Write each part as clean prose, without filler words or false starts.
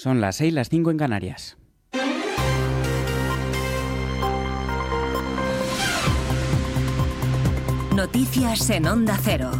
Son las 6, las 5 en Canarias. Noticias en Onda Cero.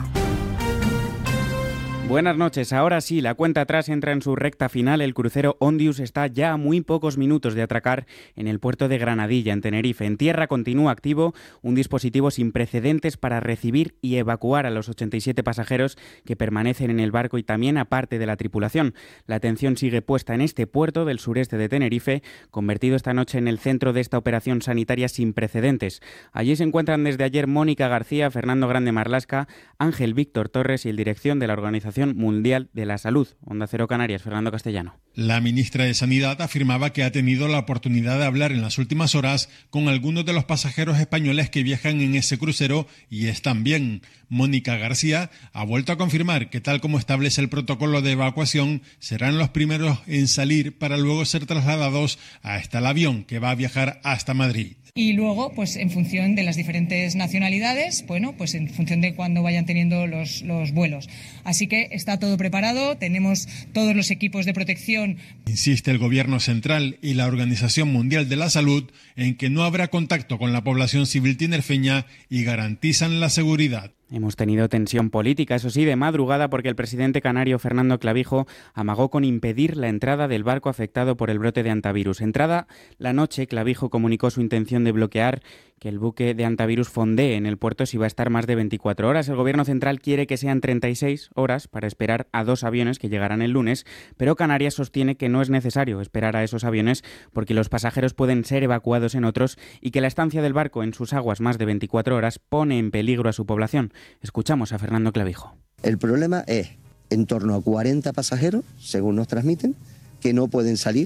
Buenas noches. Ahora sí, la cuenta atrás entra en su recta final. El crucero Ondius está ya a muy pocos minutos de atracar en el puerto de Granadilla, en Tenerife. En tierra continúa activo un dispositivo sin precedentes para recibir y evacuar a los 87 pasajeros que permanecen en el barco y también a parte de la tripulación. La atención sigue puesta en este puerto del sureste de Tenerife, convertido esta noche en el centro de esta operación sanitaria sin precedentes. Allí se encuentran desde ayer Mónica García, Fernando Grande Marlasca, Ángel Víctor Torres y el dirección de la Organización Mundial de la Salud. Onda Cero Canarias, Fernando Castellano. La ministra de Sanidad afirmaba que ha tenido la oportunidad de hablar en las últimas horas con algunos de los pasajeros españoles que viajan en ese crucero y están bien. Mónica García ha vuelto a confirmar que, tal como establece el protocolo de evacuación, serán los primeros en salir para luego ser trasladados hasta el avión que va a viajar hasta Madrid. Y luego, pues en función de las diferentes nacionalidades, bueno, pues en función de cuándo vayan teniendo los vuelos. Así que está todo preparado, tenemos todos los equipos de protección. Insiste el Gobierno central y la Organización Mundial de la Salud en que no habrá contacto con la población civil tinerfeña y garantizan la seguridad. Hemos tenido tensión política, eso sí, de madrugada, porque el presidente canario Fernando Clavijo amagó con impedir la entrada del barco afectado por el brote de hantavirus. Entrada la noche, Clavijo comunicó su intención de bloquear que el buque de hantavirus fondee en el puerto si va a estar más de 24 horas. El Gobierno central quiere que sean 36 horas para esperar a 2 aviones que llegarán el lunes, pero Canarias sostiene que no es necesario esperar a esos aviones porque los pasajeros pueden ser evacuados en otros y que la estancia del barco en sus aguas más de 24 horas pone en peligro a su población. Escuchamos a Fernando Clavijo. El problema es en torno a 40 pasajeros, según nos transmiten, que no pueden salir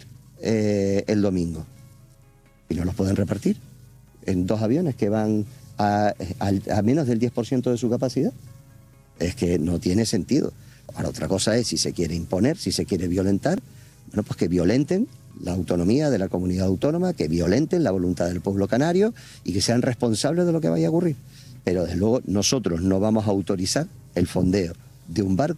el domingo y no los pueden repartir en 2 aviones que van a menos del 10% de su capacidad. Es que no tiene sentido. Ahora, otra cosa es si se quiere imponer, si se quiere violentar, bueno, pues que violenten la autonomía de la comunidad autónoma, que violenten la voluntad del pueblo canario y que sean responsables de lo que vaya a ocurrir. Pero desde luego nosotros no vamos a autorizar el fondeo de un barco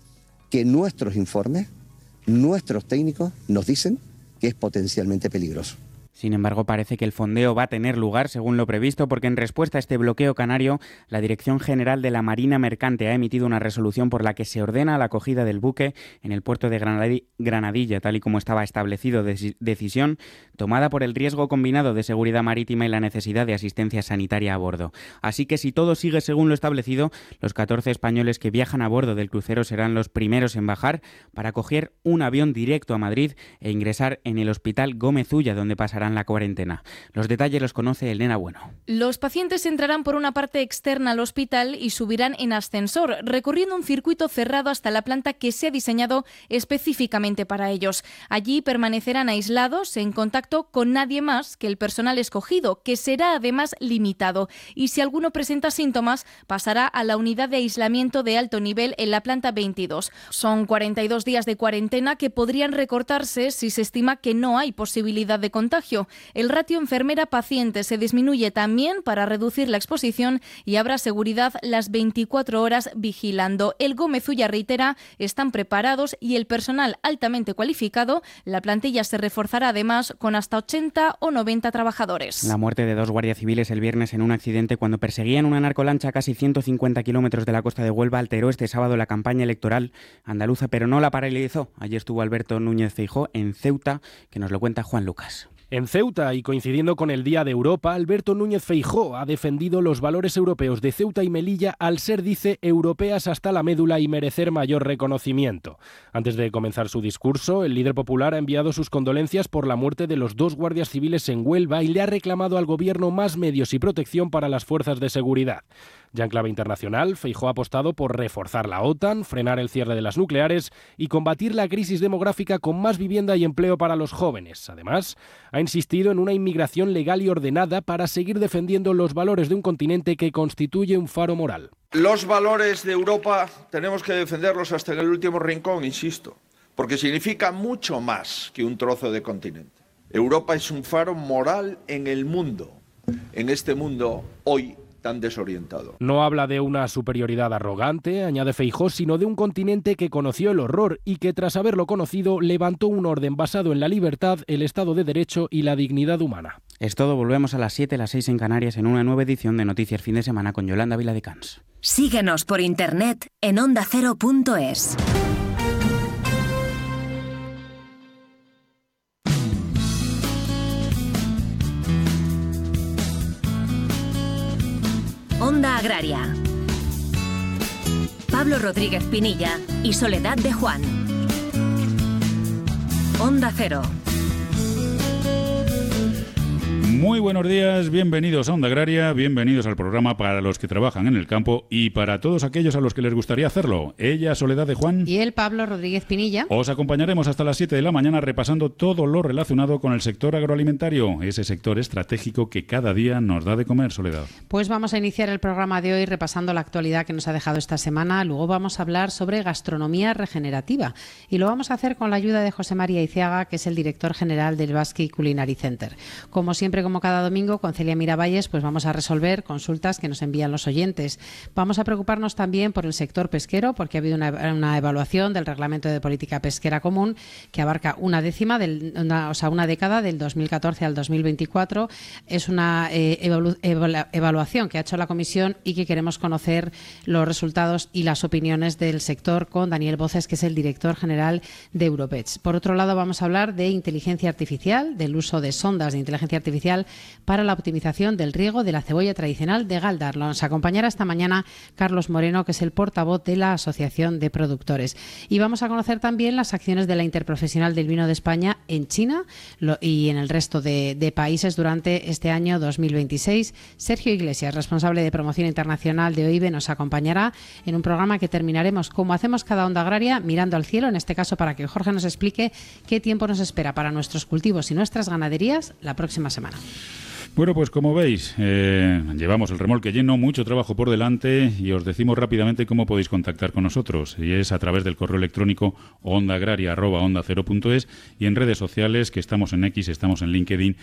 que nuestros informes, nuestros técnicos nos dicen que es potencialmente peligroso. Sin embargo, parece que el fondeo va a tener lugar según lo previsto, porque en respuesta a este bloqueo canario, la Dirección General de la Marina Mercante ha emitido una resolución por la que se ordena la acogida del buque en el puerto de Granadilla, tal y como estaba establecido, decisión tomada por el riesgo combinado de seguridad marítima y la necesidad de asistencia sanitaria a bordo. Así que si todo sigue según lo establecido, los 14 españoles que viajan a bordo del crucero serán los primeros en bajar para coger un avión directo a Madrid e ingresar en el Hospital Gómez Ulla, donde pasarán la cuarentena. Los detalles los conoce Elena Bueno. Los pacientes entrarán por una parte externa al hospital y subirán en ascensor, recorriendo un circuito cerrado hasta la planta que se ha diseñado específicamente para ellos. Allí permanecerán aislados, en contacto con nadie más que el personal escogido, que será además limitado. Y si alguno presenta síntomas, pasará a la unidad de aislamiento de alto nivel en la planta 22. Son 42 días de cuarentena que podrían recortarse si se estima que no hay posibilidad de contagio. El ratio enfermera-paciente se disminuye también para reducir la exposición y habrá seguridad las 24 horas vigilando. El Gómez Ulla reitera, están preparados y el personal altamente cualificado. La plantilla se reforzará además con hasta 80 o 90 trabajadores. La muerte de 2 guardias civiles el viernes en un accidente cuando perseguían una narcolancha a casi 150 kilómetros de la costa de Huelva alteró este sábado la campaña electoral andaluza, pero no la paralizó. Allí estuvo Alberto Núñez Feijóo en Ceuta, que nos lo cuenta Juan Lucas. En Ceuta, y coincidiendo con el Día de Europa, Alberto Núñez Feijóo ha defendido los valores europeos de Ceuta y Melilla al ser, dice, europeas hasta la médula y merecer mayor reconocimiento. Antes de comenzar su discurso, el líder popular ha enviado sus condolencias por la muerte de los 2 guardias civiles en Huelva y le ha reclamado al gobierno más medios y protección para las fuerzas de seguridad. Ya en clave internacional, Feijóo ha apostado por reforzar la OTAN, frenar el cierre de las nucleares y combatir la crisis demográfica con más vivienda y empleo para los jóvenes. Además, ha insistido en una inmigración legal y ordenada para seguir defendiendo los valores de un continente que constituye un faro moral. Los valores de Europa tenemos que defenderlos hasta en el último rincón, insisto, porque significa mucho más que un trozo de continente. Europa es un faro moral en el mundo. En este mundo, hoy, tan desorientado. No habla de una superioridad arrogante, añade Feijóo, sino de un continente que conoció el horror y que tras haberlo conocido levantó un orden basado en la libertad, el Estado de Derecho y la dignidad humana. Es todo, volvemos a las 7, las 6 en Canarias en una nueva edición de Noticias Fin de Semana con Yolanda Viladecans. Síguenos por internet en ondacero.es. Onda Agraria. Pablo Rodríguez Pinilla y Soledad de Juan. Onda Cero. Muy buenos días, bienvenidos a Onda Agraria, bienvenidos al programa para los que trabajan en el campo y para todos aquellos a los que les gustaría hacerlo. Ella, Soledad de Juan. Y él, Pablo Rodríguez Pinilla. Os acompañaremos hasta las 7 de la mañana repasando todo lo relacionado con el sector agroalimentario, ese sector estratégico que cada día nos da de comer, Soledad. Pues vamos a iniciar el programa de hoy repasando la actualidad que nos ha dejado esta semana. Luego vamos a hablar sobre gastronomía regenerativa y lo vamos a hacer con la ayuda de José María Iziaga, que es el director general del Basque Culinary Center. Como siempre, como cada domingo, con Celia Miravalles, pues vamos a resolver consultas que nos envían los oyentes. Vamos a preocuparnos también por el sector pesquero, porque ha habido una evaluación del Reglamento de Política Pesquera Común que abarca una década del 2014 al 2024. Es una evaluación que ha hecho la Comisión y que queremos conocer los resultados y las opiniones del sector con Daniel Boces, que es el director general de Europets. Por otro lado, vamos a hablar de inteligencia artificial, del uso de sondas de inteligencia artificial para la optimización del riego de la cebolla tradicional de Gáldar. Nos acompañará esta mañana Carlos Moreno, que es el portavoz de la Asociación de Productores. Y vamos a conocer también las acciones de la Interprofesional del Vino de España en China y en el resto de países durante este año 2026. Sergio Iglesias, responsable de promoción internacional de OIBE, nos acompañará en un programa que terminaremos, como hacemos cada Onda Agraria, mirando al cielo, en este caso para que Jorge nos explique qué tiempo nos espera para nuestros cultivos y nuestras ganaderías la próxima semana. Bueno, pues como veis, llevamos el remolque lleno, mucho trabajo por delante y os decimos rápidamente cómo podéis contactar con nosotros. Y es a través del correo electrónico ondaagraria@ondacero.es y en redes sociales, que estamos en X, estamos en LinkedIn